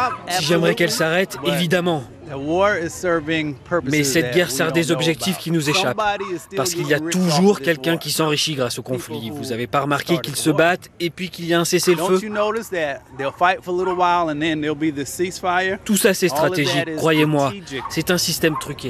Si j'aimerais qu'elle s'arrête, évidemment. Mais cette guerre sert des objectifs qui nous échappent. Parce qu'il y a toujours quelqu'un qui s'enrichit grâce au conflit. Vous n'avez pas remarqué qu'ils se battent et puis qu'il y a un cessez-le-feu? Tout ça, c'est stratégique, croyez-moi. C'est un système truqué.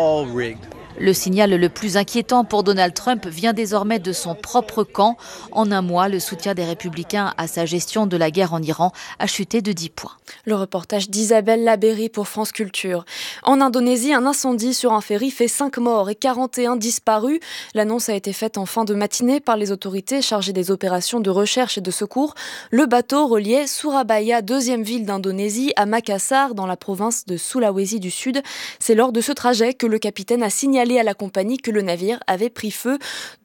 Le signal le plus inquiétant pour Donald Trump vient désormais de son propre camp. En un mois, le soutien des Républicains à sa gestion de la guerre en Iran a chuté de 10 points. Le reportage d'Isabelle Labéry pour France Culture. En Indonésie, un incendie sur un ferry fait 5 morts et 41 disparus. L'annonce a été faite en fin de matinée par les autorités chargées des opérations de recherche et de secours. Le bateau reliait Surabaya, deuxième ville d'Indonésie, à Makassar, dans la province de Sulawesi du Sud. C'est lors de ce trajet que le capitaine a signalé à la compagnie que le navire avait pris feu.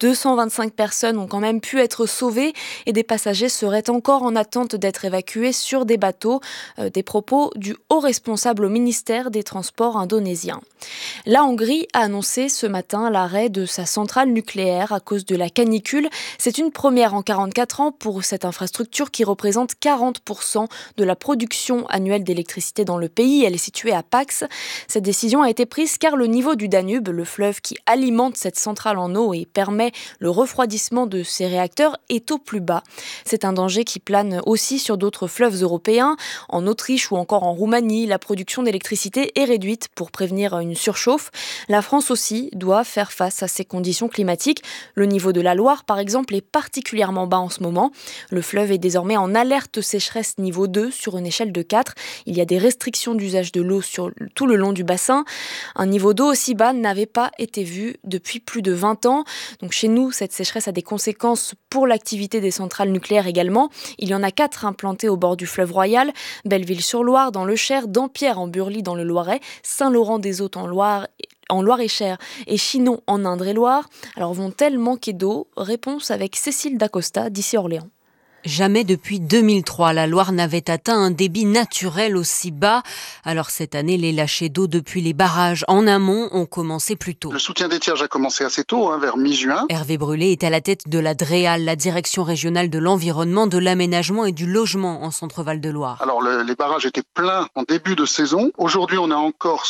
225 personnes ont quand même pu être sauvées et des passagers seraient encore en attente d'être évacués sur des bateaux. Des propos du haut responsable au ministère des Transports indonésien. La Hongrie a annoncé ce matin l'arrêt de sa centrale nucléaire à cause de la canicule. C'est une première en 44 ans pour cette infrastructure qui représente 40% de la production annuelle d'électricité dans le pays. Elle est située à Pax. Cette décision a été prise car le niveau du Danube, le fleuve qui alimente cette centrale en eau et permet le refroidissement de ces réacteurs, est au plus bas. C'est un danger qui plane aussi sur d'autres fleuves européens. En Autriche ou encore en Roumanie, la production d'électricité est réduite pour prévenir une surchauffe. La France aussi doit faire face à ces conditions climatiques. Le niveau de la Loire, par exemple, est particulièrement bas en ce moment. Le fleuve est désormais en alerte sécheresse niveau 2 sur une échelle de 4. Il y a des restrictions d'usage de l'eau sur tout le long du bassin. Un niveau d'eau aussi bas n'avait pas été vu depuis plus de 20 ans. Donc chez nous, cette sécheresse a des conséquences pour l'activité des centrales nucléaires également. Il y en a 4 implantées au bord du fleuve Royal, Belleville-sur-Loire dans le Cher, Dampierre en Burly dans le Loiret, Saint-Laurent-des-Hauts en Loire-et-Cher et Chinon en Indre-et-Loire. Alors vont-elles manquer d'eau? Réponse avec Cécile Dacosta d'ici Orléans. Jamais depuis 2003, la Loire n'avait atteint un débit naturel aussi bas. Alors cette année, les lâchers d'eau depuis les barrages en amont ont commencé plus tôt. Le soutien d'étiage a commencé assez tôt, vers mi-juin. Hervé Brûlé est à la tête de la DREAL, la Direction régionale de l'environnement, de l'aménagement et du logement en Centre-Val de Loire. Alors les barrages étaient pleins en début de saison. Aujourd'hui, on a encore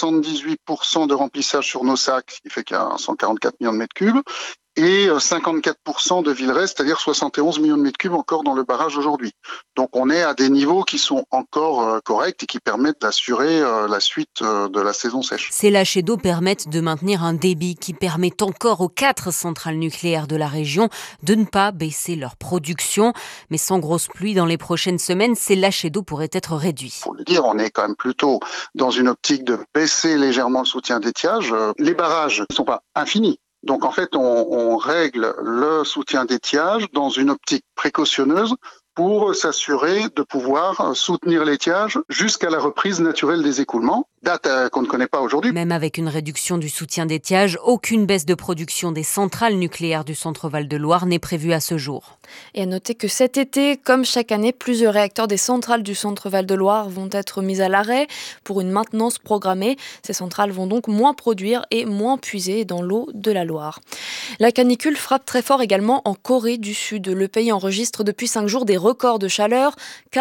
78% de remplissage sur nos sacs, ce qui fait qu'il y a 144 millions de mètres cubes. Et 54% de Villeray, c'est-à-dire 71 millions de mètres cubes encore dans le barrage aujourd'hui. Donc on est à des niveaux qui sont encore corrects et qui permettent d'assurer la suite de la saison sèche. Ces lâchers d'eau permettent de maintenir un débit qui permet encore aux 4 centrales nucléaires de la région de ne pas baisser leur production. Mais sans grosse pluie dans les prochaines semaines, ces lâchers d'eau pourraient être réduits. Il faut le dire, on est quand même plutôt dans une optique de baisser légèrement le soutien d'étiage. Les barrages ne sont pas infinis. Donc en fait, on règle le soutien d'étiage dans une optique précautionneuse pour s'assurer de pouvoir soutenir l'étiage jusqu'à la reprise naturelle des écoulements, date qu'on ne connaît pas aujourd'hui. Même avec une réduction du soutien d'étiage, aucune baisse de production des centrales nucléaires du Centre-Val de Loire n'est prévue à ce jour. Et à noter que cet été, comme chaque année, plusieurs réacteurs des centrales du Centre-Val de Loire vont être mis à l'arrêt pour une maintenance programmée. Ces centrales vont donc moins produire et moins puiser dans l'eau de la Loire. La canicule frappe très fort également en Corée du Sud. Le pays enregistre depuis 5 jours des records de chaleur.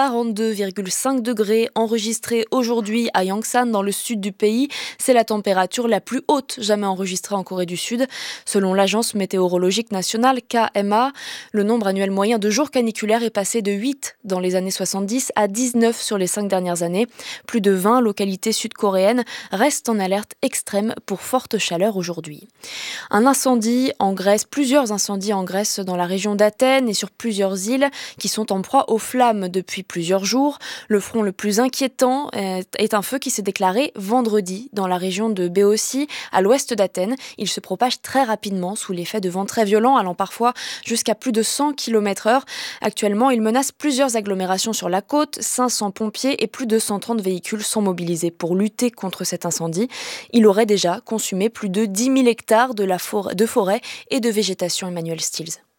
42,5 degrés enregistrés aujourd'hui à Yangsan dans le sud du pays. C'est la température la plus haute jamais enregistrée en Corée du Sud. Selon l'agence météorologique nationale KMA, le nombre annuel moyen de jours caniculaires est passé de 8 dans les années 70 à 19 sur les 5 dernières années. Plus de 20 localités sud-coréennes restent en alerte extrême pour forte chaleur aujourd'hui. Un incendie en Grèce, plusieurs incendies en Grèce dans la région d'Athènes et sur plusieurs îles qui sont en proie aux flammes depuis plusieurs jours. Le front le plus inquiétant est un feu qui s'est déclaré vendredi dans la région de Béotie, à l'ouest d'Athènes. Il se propage très rapidement sous l'effet de vents très violents, allant parfois jusqu'à plus de 100 km/h. Actuellement, il menace plusieurs agglomérations sur la côte. 500 pompiers et plus de 130 véhicules sont mobilisés pour lutter contre cet incendie. Il aurait déjà consumé plus de 10 000 hectares de forêt et de végétation. Emmanuel Stills.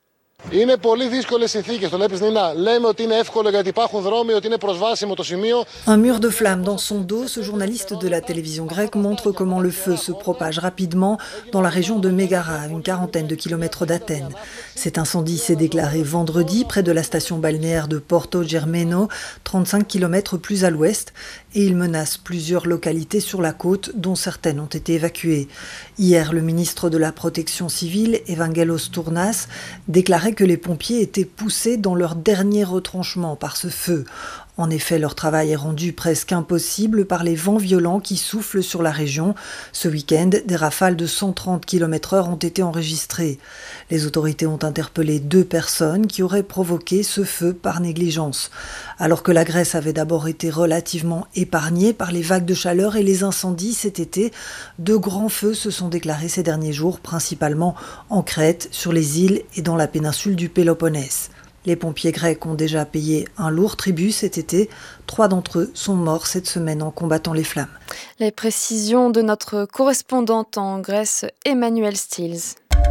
Un mur de flammes dans son dos, ce journaliste de la télévision grecque montre comment le feu se propage rapidement dans la région de Mégara, à une quarantaine de kilomètres d'Athènes. Cet incendie s'est déclaré vendredi près de la station balnéaire de Porto Germeno, 35 kilomètres plus à l'ouest, et il menace plusieurs localités sur la côte, dont certaines ont été évacuées. Hier, le ministre de la Protection civile, Evangelos Tournas, déclarait que les pompiers étaient poussés dans leur dernier retranchement par ce feu. En effet, leur travail est rendu presque impossible par les vents violents qui soufflent sur la région. Ce week-end, des rafales de 130 km/h ont été enregistrées. Les autorités ont interpellé 2 personnes qui auraient provoqué ce feu par négligence. Alors que la Grèce avait d'abord été relativement épargnée par les vagues de chaleur et les incendies cet été, 2 grands feux se sont déclarés ces derniers jours, principalement en Crète, sur les îles et dans la péninsule du Péloponnèse. Les pompiers grecs ont déjà payé un lourd tribut cet été. 3 d'entre eux sont morts cette semaine en combattant les flammes. Les précisions de notre correspondante en Grèce, Emmanuel Stills.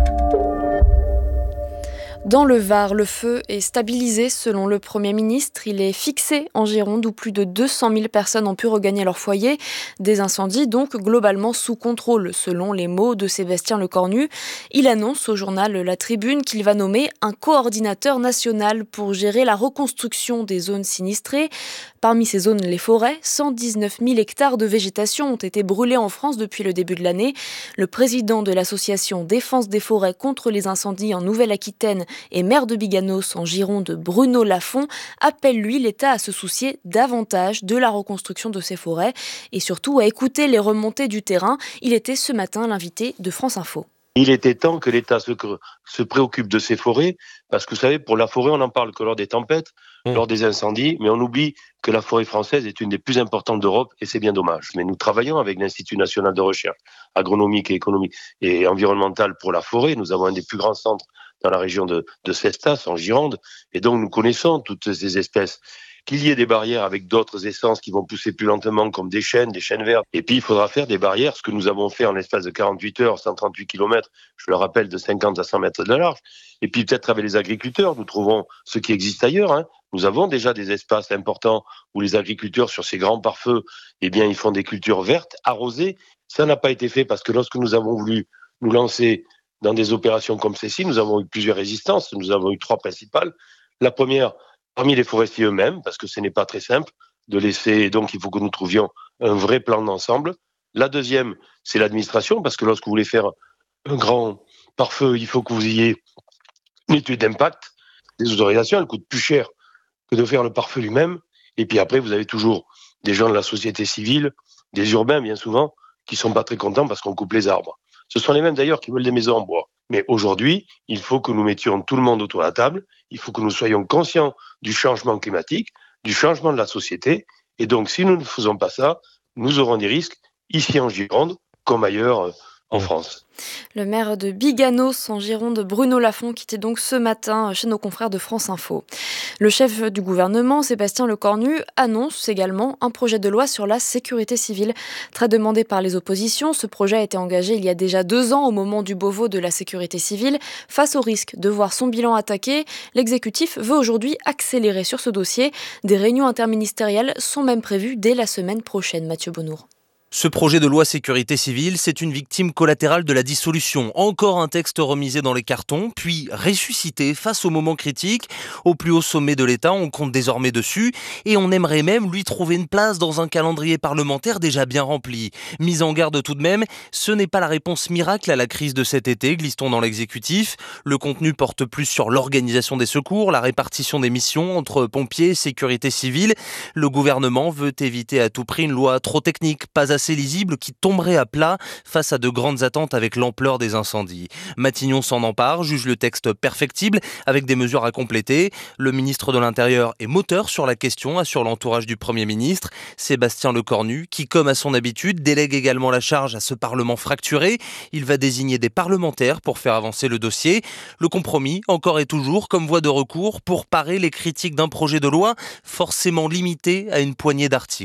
Dans le Var, le feu est stabilisé selon le Premier ministre. Il est fixé en Gironde où plus de 200 000 personnes ont pu regagner leur foyer. Des incendies donc globalement sous contrôle selon les mots de Sébastien Lecornu. Il annonce au journal La Tribune qu'il va nommer un coordinateur national pour gérer la reconstruction des zones sinistrées. Parmi ces zones, les forêts, 119 000 hectares de végétation ont été brûlés en France depuis le début de l'année. Le président de l'association Défense des forêts contre les incendies en Nouvelle-Aquitaine et maire de Biganos en Gironde, Bruno Lafont, appelle lui l'État à se soucier davantage de la reconstruction de ces forêts et surtout à écouter les remontées du terrain. Il était ce matin l'invité de France Info. Il était temps que l'État se préoccupe de ces forêts, parce que vous savez, pour la forêt, on n'en parle que lors des tempêtes, lors des incendies, mais on oublie que la forêt française est une des plus importantes d'Europe, et c'est bien dommage. Mais nous travaillons avec l'Institut national de recherche agronomique et économique et environnementale pour la forêt. Nous avons un des plus grands centres dans la région de Cestas, en Gironde, et donc nous connaissons toutes ces espèces. Qu'il y ait des barrières avec d'autres essences qui vont pousser plus lentement, comme des chênes vertes. Et puis, il faudra faire des barrières, ce que nous avons fait en l'espace de 48 heures, 138 km, je le rappelle, de 50 à 100 mètres de large. Et puis, peut-être avec les agriculteurs, nous trouvons ce qui existe ailleurs. Nous avons déjà des espaces importants où les agriculteurs, sur ces grands pare-feux, eh bien, ils font des cultures vertes, arrosées. Ça n'a pas été fait parce que lorsque nous avons voulu nous lancer dans des opérations comme celle-ci, nous avons eu plusieurs résistances. Nous avons eu 3 principales. La première, parmi les forestiers eux-mêmes, parce que ce n'est pas très simple de laisser, donc il faut que nous trouvions un vrai plan d'ensemble. La deuxième, c'est l'administration, parce que lorsque vous voulez faire un grand pare-feu, il faut que vous ayez une étude d'impact, des autorisations, elles coûtent plus cher que de faire le pare-feu lui-même. Et puis après, vous avez toujours des gens de la société civile, des urbains bien souvent, qui sont pas très contents parce qu'on coupe les arbres. Ce sont les mêmes d'ailleurs qui veulent des maisons en bois. Mais aujourd'hui, il faut que nous mettions tout le monde autour de la table. Il faut que nous soyons conscients du changement climatique, du changement de la société. Et donc, si nous ne faisons pas ça, nous aurons des risques ici en Gironde, comme ailleurs en France. Le maire de Biganos en Gironde, Bruno Lafont, qui était donc ce matin chez nos confrères de France Info. Le chef du gouvernement, Sébastien Lecornu, annonce également un projet de loi sur la sécurité civile. Très demandé par les oppositions, ce projet a été engagé il y a déjà 2 ans au moment du Beauvau de la sécurité civile. Face au risque de voir son bilan attaqué, l'exécutif veut aujourd'hui accélérer sur ce dossier. Des réunions interministérielles sont même prévues dès la semaine prochaine. Mathieu Bonnour. Ce projet de loi sécurité civile, c'est une victime collatérale de la dissolution. Encore un texte remisé dans les cartons, puis ressuscité face au moment critique. Au plus haut sommet de l'État, on compte désormais dessus et on aimerait même lui trouver une place dans un calendrier parlementaire déjà bien rempli. Mise en garde tout de même, ce n'est pas la réponse miracle à la crise de cet été, glisse-t-on dans l'exécutif. Le contenu porte plus sur l'organisation des secours, la répartition des missions entre pompiers et sécurité civile. Le gouvernement veut éviter à tout prix une loi trop technique, pas assez lisible, qui tomberait à plat face à de grandes attentes avec l'ampleur des incendies. Matignon s'en empare, juge le texte perfectible avec des mesures à compléter. Le ministre de l'Intérieur est moteur sur la question, assure l'entourage du Premier ministre, Sébastien Lecornu, qui, comme à son habitude, délègue également la charge à ce Parlement fracturé. Il va désigner des parlementaires pour faire avancer le dossier. Le compromis, encore et toujours, comme voie de recours pour parer les critiques d'un projet de loi forcément limité à une poignée d'articles.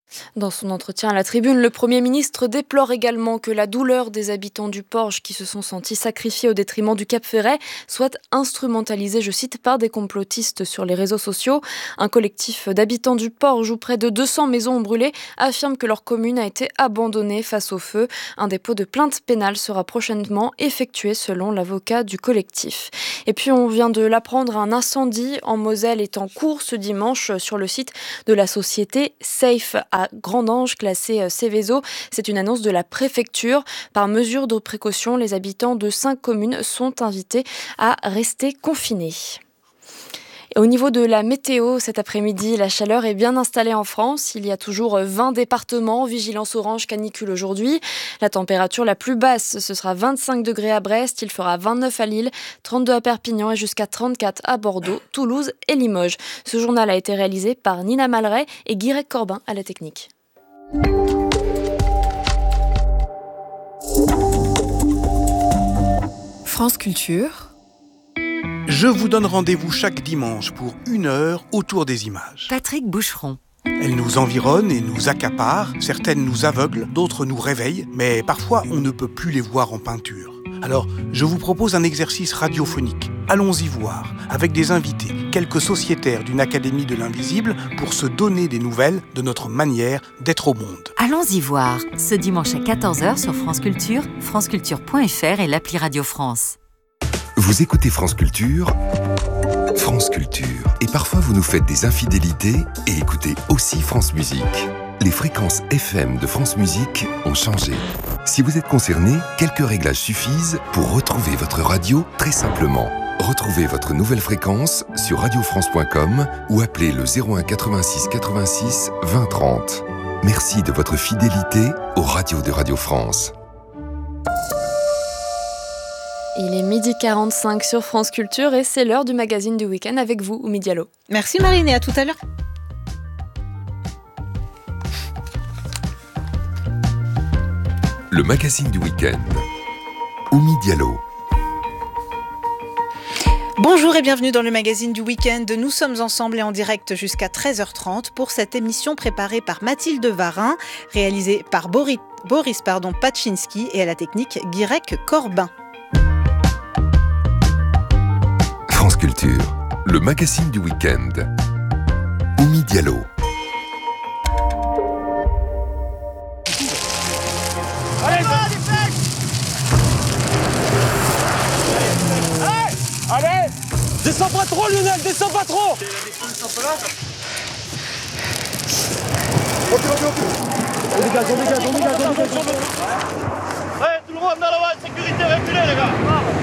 Dans son entretien à la Tribune, le Premier ministre déplore également que la douleur des habitants du Porge qui se sont sentis sacrifiés au détriment du Cap Ferret soit instrumentalisée, je cite, par des complotistes sur les réseaux sociaux. Un collectif d'habitants du Porge où près de 200 maisons ont brûlé affirme que leur commune a été abandonnée face au feu. Un dépôt de plainte pénale sera prochainement effectué selon l'avocat du collectif. Et puis on vient de l'apprendre, un incendie en Moselle est en cours ce dimanche sur le site de la société Safe à Grandange, classé Céveso. C'est une annonce de la préfecture. Par mesure de précaution, les habitants de 5 communes sont invités à rester confinés. Et au niveau de la météo, cet après-midi, la chaleur est bien installée en France. Il y a toujours 20 départements, vigilance orange canicule aujourd'hui. La température la plus basse, ce sera 25 degrés à Brest, il fera 29 à Lille, 32 à Perpignan et jusqu'à 34 à Bordeaux, Toulouse et Limoges. Ce journal a été réalisé par Nina Malray et Guirec Corbin à la technique. France Culture. Je vous donne rendez-vous chaque dimanche pour 1 heure autour des images. Patrick Boucheron. Elles nous environnent et nous accaparent, certaines nous aveuglent, d'autres nous réveillent, mais parfois on ne peut plus les voir en peinture. Alors, je vous propose un exercice radiophonique. Allons-y voir, avec des invités, quelques sociétaires d'une académie de l'invisible, pour se donner des nouvelles de notre manière d'être au monde. Allons-y voir, ce dimanche à 14h sur France Culture, franceculture.fr et l'appli Radio France. Vous écoutez France Culture, et parfois vous nous faites des infidélités et écoutez aussi France Musique. Les fréquences FM de France Musique ont changé. Si vous êtes concerné, quelques réglages suffisent pour retrouver votre radio très simplement. Retrouvez votre nouvelle fréquence sur radiofrance.com ou appelez le 01 86 86 20 30. Merci de votre fidélité aux radios de Radio France. Il est 12h45 sur France Culture et c'est l'heure du magazine du week-end avec vous, Oumi Diallo. Merci Marine et à tout à l'heure. Le magazine du week-end. Oumi Diallo. Bonjour et bienvenue dans le magazine du week-end. Nous sommes ensemble et en direct jusqu'à 13h30 pour cette émission préparée par Mathilde Varin, réalisée par Boris Pachinski et à la technique Guirec Corbin. France Culture, le magazine du week-end. Oumi Diallo. Allez, descends pas trop Lionel, descends pas trop. On dégage. Ouais, tout le monde dans la voie de sécurité, reculez les gars.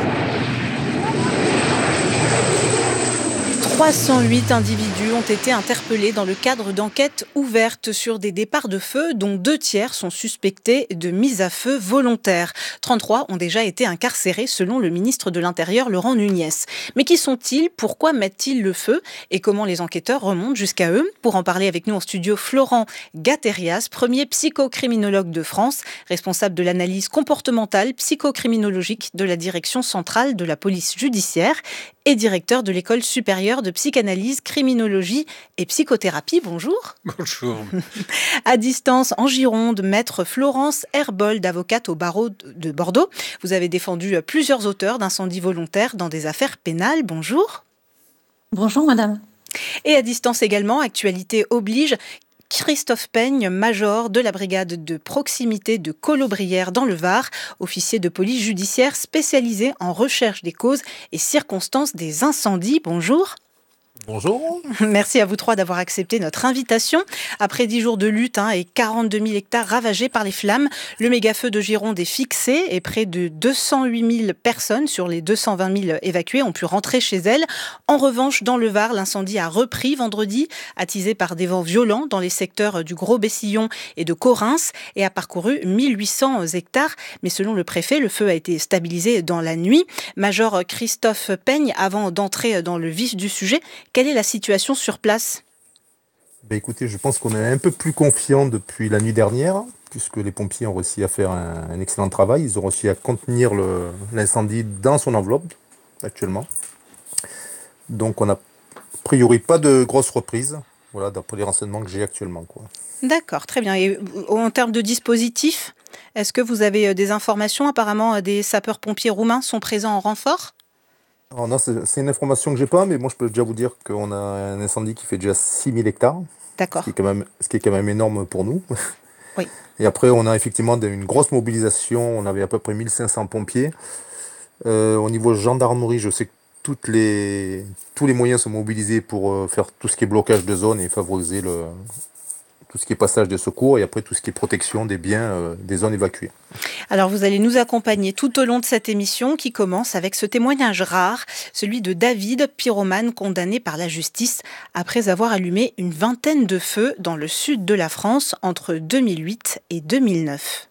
308 individus ont été interpellés dans le cadre d'enquêtes ouvertes sur des départs de feu, dont 2 tiers sont suspectés de mise à feu volontaire. 33 ont déjà été incarcérés selon le ministre de l'Intérieur Laurent Nunez. Mais qui sont-ils ? Pourquoi mettent-ils le feu ? Et comment les enquêteurs remontent jusqu'à eux ? Pour en parler avec nous en studio, Florent Gatérias, premier psychocriminologue de France, responsable de l'analyse comportementale psychocriminologique de la direction centrale de la police judiciaire et directeur de l'école supérieure de psychanalyse, criminologie et psychothérapie. Bonjour. Bonjour. À distance, en Gironde, maître Florence Herbold, avocate au barreau de Bordeaux. Vous avez défendu plusieurs auteurs d'incendies volontaires dans des affaires pénales. Bonjour. Bonjour, madame. Et à distance également, actualité oblige, Christophe Peigne, major de la brigade de proximité de Colobrières dans le Var, officier de police judiciaire spécialisé en recherche des causes et circonstances des incendies. Bonjour. Bonjour. Merci à vous 3 d'avoir accepté notre invitation. Après 10 jours de lutte et 42 000 hectares ravagés par les flammes, le méga-feu de Gironde est fixé et près de 208 000 personnes sur les 220 000 évacuées ont pu rentrer chez elles. En revanche, dans le Var, l'incendie a repris vendredi, attisé par des vents violents dans les secteurs du Gros-Bessillon et de Correns et a parcouru 1800 hectares. Mais selon le préfet, le feu a été stabilisé dans la nuit. Major Christophe Peigne, avant d'entrer dans le vif du sujet, quelle est la situation sur place ? Écoutez, je pense qu'on est un peu plus confiant depuis la nuit dernière, puisque les pompiers ont réussi à faire un excellent travail. Ils ont réussi à contenir l'incendie dans son enveloppe, actuellement. Donc on n'a a priori pas de grosses reprises. Voilà, d'après les renseignements que j'ai actuellement, quoi. D'accord, très bien. Et en termes de dispositifs, est-ce que vous avez des informations ? Apparemment, des sapeurs-pompiers roumains sont présents en renfort ? Alors non, c'est une information que j'ai pas, mais moi je peux déjà vous dire qu'on a un incendie qui fait déjà 6000 hectares. D'accord. Ce qui est quand même énorme pour nous. Oui. Et après, on a effectivement une grosse mobilisation. On avait à peu près 1500 pompiers. Au niveau gendarmerie, je sais que tous les moyens sont mobilisés pour faire tout ce qui est blocage de zone et favoriser tout ce qui est passage des secours et après tout ce qui est protection des biens des zones évacuées. Alors vous allez nous accompagner tout au long de cette émission qui commence avec ce témoignage rare, celui de David, pyromane condamné par la justice après avoir allumé une vingtaine de feux dans le sud de la France entre 2008 et 2009.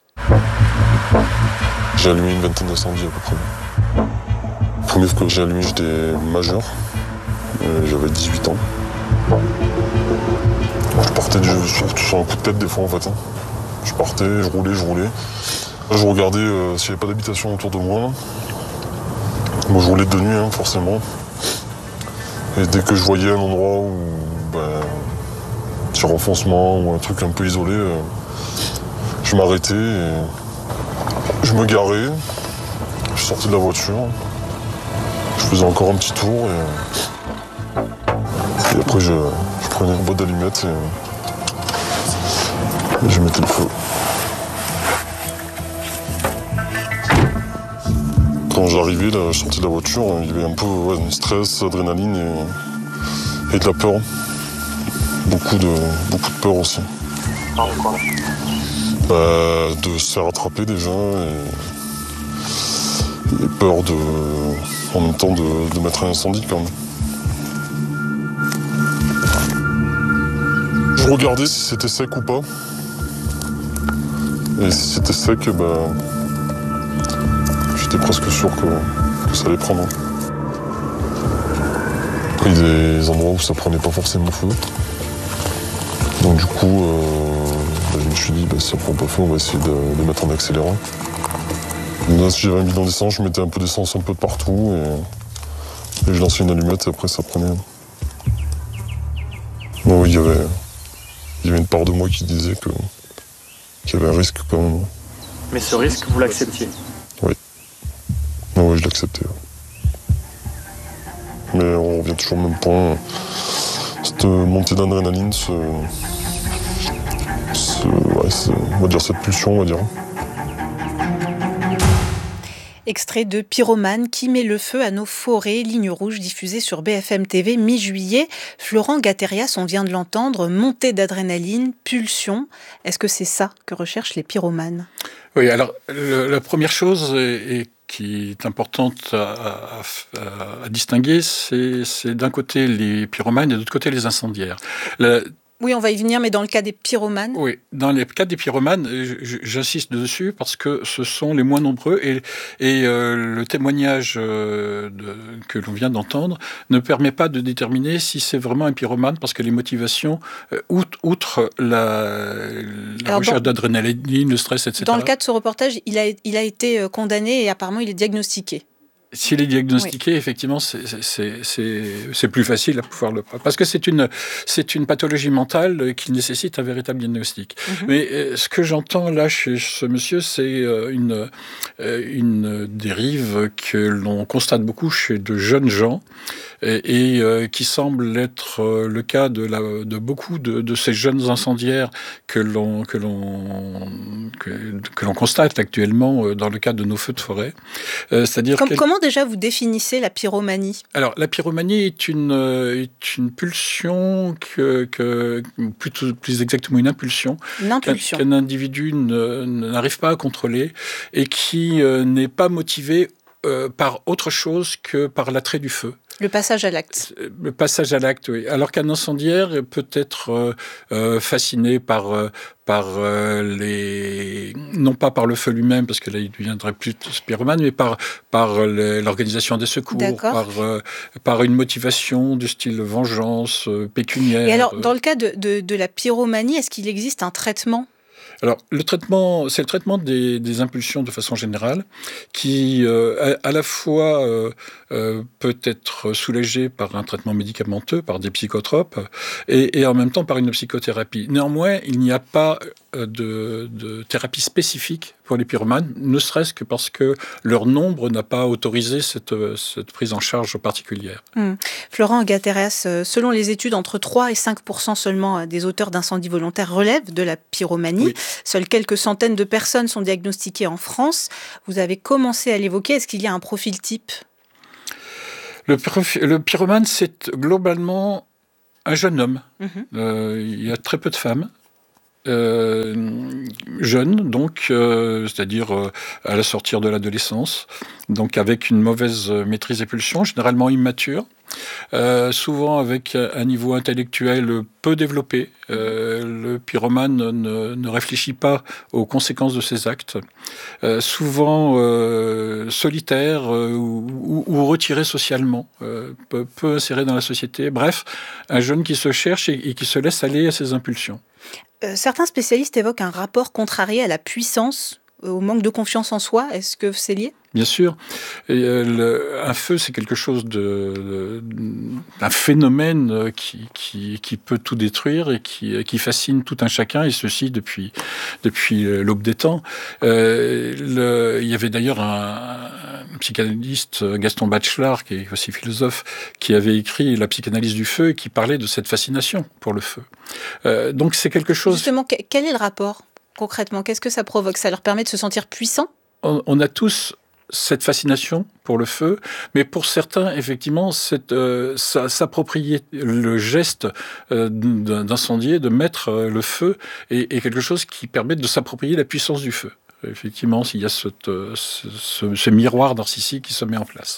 J'ai allumé une vingtaine d'incendies à peu près. Le premier feu que j'ai allumé, j'étais majeur, j'avais 18 ans. Je partais sur un coup de tête des fois en fait. Je partais, je roulais. Là, je regardais s'il n'y avait pas d'habitation autour de moi. Moi je roulais de nuit forcément. Et dès que je voyais un endroit où petit renfoncement ou un truc un peu isolé, je m'arrêtais et je me garais. Je sortais de la voiture. Je faisais encore un petit tour et après je prenais une boîte d'allumettes et je mettais le feu. Quand j'arrivais, là, je sortais de la voiture, il y avait un peu de stress, adrénaline et de la peur. Beaucoup de peur aussi. De se faire attraper déjà et peur en même temps de mettre un incendie quand même. Je regardais si c'était sec ou pas. Et si c'était sec, j'étais presque sûr que ça allait prendre. Après, il y a des endroits où ça prenait pas forcément feu. Donc du coup, je me suis dit, si ça prend pas feu, on va essayer de mettre en accélérant. Là, si j'avais un bidon d'essence, je mettais un peu d'essence un peu de partout et je lançais une allumette et après ça prenait. Bon, oui, il y avait une part de moi qui disait qu'il y avait un risque quand même. Mais ce risque, vous l'acceptiez ? Oui. Oui, je l'acceptais. Mais on revient toujours au même point. Cette montée d'adrénaline, on va dire cette pulsion, on va dire. Extrait de Pyromane qui met le feu à nos forêts, ligne rouge diffusée sur BFM TV mi-juillet. Florent Gatérias, on vient de l'entendre, montée d'adrénaline, pulsion. Est-ce que c'est ça que recherchent les pyromanes ? Oui, alors la première chose qui est importante à distinguer, c'est d'un côté les pyromanes et de l'autre côté les incendiaires. Oui, on va y venir, mais dans le cas des pyromanes. Oui, dans le cas des pyromanes, j'insiste dessus parce que ce sont les moins nombreux et le témoignage que l'on vient d'entendre ne permet pas de déterminer si c'est vraiment un pyromane parce que les motivations, outre la recherche d'adrénaline, le stress, etc. Dans le cas de ce reportage, il a été condamné et apparemment il est diagnostiqué. S'il est diagnostiqué, oui. Effectivement, c'est plus facile à pouvoir le prendre. Parce que c'est une pathologie mentale qui nécessite un véritable diagnostic. Mm-hmm. Mais ce que j'entends là chez ce monsieur, c'est une dérive que l'on constate beaucoup chez de jeunes gens et qui semble être le cas de beaucoup de ces jeunes incendiaires que l'on constate actuellement dans le cadre de nos feux de forêt. C'est-à-dire comment déjà vous définissez la pyromanie ? Alors la pyromanie est une pulsion plus exactement une impulsion qu'un individu n'arrive pas à contrôler et qui n'est pas motivé par autre chose que par l'attrait du feu. Le passage à l'acte. Le passage à l'acte, oui. Alors qu'un incendiaire peut être fasciné par non pas par le feu lui-même, parce que là il deviendrait plus pyromane, mais par l'organisation des secours, par une motivation du style vengeance, pécuniaire. Et alors, dans le cas de la pyromanie, est-ce qu'il existe un traitement ? Alors, c'est le traitement des impulsions de façon générale qui, à la fois, peut être soulagé par un traitement médicamenteux, par des psychotropes, et en même temps par une psychothérapie. Néanmoins, il n'y a pas de thérapie spécifique pour les pyromanes, ne serait-ce que parce que leur nombre n'a pas autorisé cette prise en charge particulière. Florent Gaterès, selon les études, entre 3 et 5% seulement des auteurs d'incendies volontaires relèvent de la pyromanie. Oui. Seules quelques centaines de personnes sont diagnostiquées en France. Vous avez commencé à l'évoquer. Est-ce qu'il y a un profil type ? Le pyromane, c'est globalement un jeune homme. Il y a très peu de femmes. Jeune, donc, c'est-à-dire à la sortie de l'adolescence, donc avec une mauvaise maîtrise des pulsions, généralement immature, souvent avec un niveau intellectuel peu développé. Le pyromane ne réfléchit pas aux conséquences de ses actes, souvent solitaire ou retiré socialement, peu inséré dans la société. Bref, un jeune qui se cherche et qui se laisse aller à ses impulsions. Certains spécialistes évoquent un rapport contrarié à la puissance, au manque de confiance en soi. Est-ce que c'est lié ? Bien sûr. Un feu, c'est quelque chose un phénomène qui peut tout détruire et qui fascine tout un chacun, et ceci depuis l'aube des temps. Il y avait d'ailleurs un psychanalyste, Gaston Bachelard, qui est aussi philosophe, qui avait écrit La psychanalyse du feu et qui parlait de cette fascination pour le feu. Donc c'est quelque chose... Justement, quel est le rapport concrètement ? Qu'est-ce que ça provoque ? Ça leur permet de se sentir puissants ? On a tous cette fascination pour le feu, mais pour certains, effectivement, s'approprier le geste d'incendier, de mettre le feu, est quelque chose qui permet de s'approprier la puissance du feu. Effectivement, il y a ce miroir narcissique qui se met en place.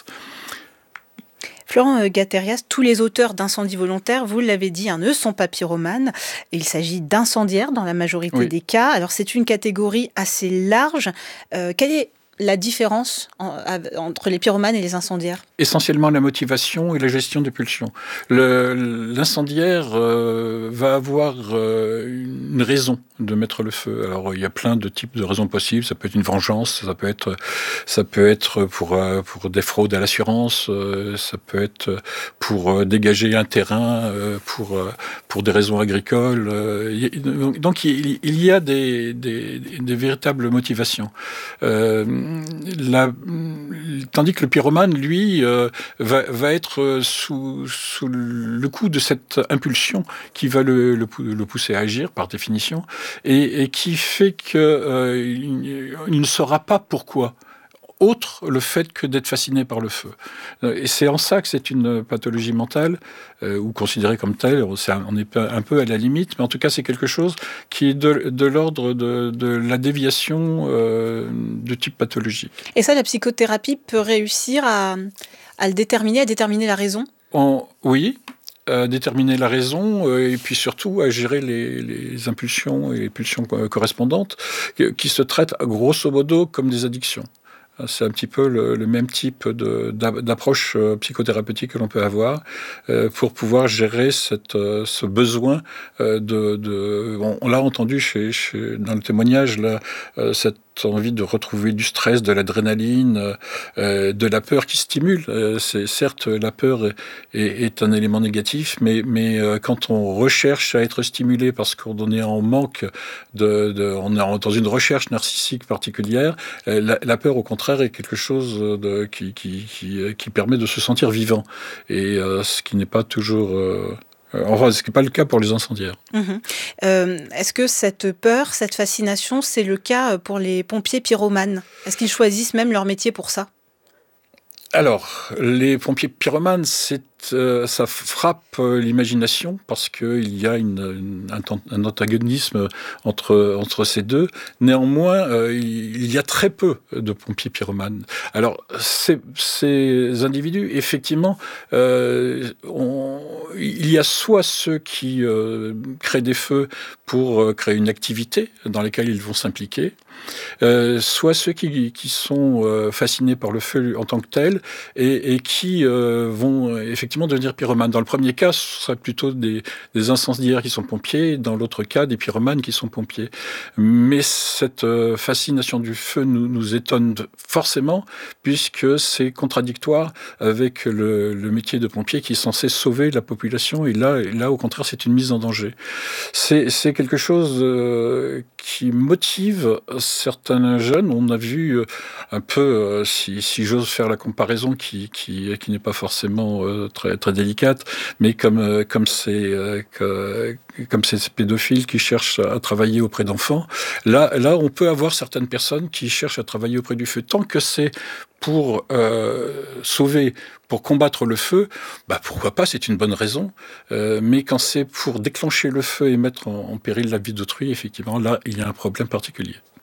Florent Gaterias, tous les auteurs d'incendies volontaires, vous l'avez dit, ne sont pas pyromanes. Il s'agit d'incendiaires dans la majorité des cas. Alors c'est une catégorie assez large. Quelle est la différence entre les pyromanes et les incendiaires ? Essentiellement la motivation et la gestion des pulsions. L'incendiaire va avoir une raison de mettre le feu. Alors il y a plein de types de raisons possibles. Ça peut être une vengeance, ça peut être pour des fraudes à l'assurance, ça peut être pour dégager un terrain, pour des raisons agricoles. Donc il y a des véritables motivations. Tandis que le pyromane, lui, va être sous le coup de cette impulsion qui va le pousser à agir, par définition, et qui fait qu'il ne saura pas pourquoi, autre le fait que d'être fasciné par le feu. Et c'est en ça que c'est une pathologie mentale, ou considérée comme telle. On est un peu à la limite, mais en tout cas c'est quelque chose qui est de l'ordre de la déviation de type pathologique. Et ça, la psychothérapie peut réussir à le déterminer, à déterminer la raison ? Oui. Déterminer la raison et puis surtout à gérer les impulsions et les pulsions correspondantes qui se traitent grosso modo comme des addictions. C'est un petit peu le même type d'approche psychothérapeutique que l'on peut avoir pour pouvoir gérer ce besoin on l'a entendu dans le témoignage, là, cette envie de retrouver du stress, de l'adrénaline, de la peur qui stimule. Certes, la peur est un élément négatif, mais quand on recherche à être stimulé parce qu'on est en manque, on est dans une recherche narcissique particulière, la peur, au contraire, est quelque chose qui permet de se sentir vivant. Et ce qui n'est pas toujours... ce qui n'est pas le cas pour les incendiaires. Est-ce que cette peur, cette fascination, c'est le cas pour les pompiers pyromanes ? Est-ce qu'ils choisissent même leur métier pour ça ? Alors, les pompiers pyromanes, ça frappe l'imagination parce qu'il y a un antagonisme entre ces deux. Néanmoins, il y a très peu de pompiers pyromanes. Alors, ces individus, effectivement, il y a soit ceux qui créent des feux pour créer une activité dans laquelle ils vont s'impliquer, soit ceux qui sont fascinés par le feu en tant que tel et qui vont effectivement effectivement devenir pyromane. Dans le premier cas, ce serait plutôt des incendiaires qui sont pompiers, dans l'autre cas, des pyromanes qui sont pompiers. Mais cette fascination du feu nous étonne forcément, puisque c'est contradictoire avec le métier de pompier qui est censé sauver la population, et là au contraire, c'est une mise en danger. C'est quelque chose qui motive certains jeunes. On a vu un peu, si j'ose faire la comparaison, qui n'est pas forcément très très délicate, mais comme ces pédophiles qui cherchent à travailler auprès d'enfants, là on peut avoir certaines personnes qui cherchent à travailler auprès du feu. Tant que c'est pour sauver, pour combattre le feu, pourquoi pas, c'est une bonne raison. Mais quand c'est pour déclencher le feu et mettre en péril la vie d'autrui, effectivement, là, il y a un problème particulier.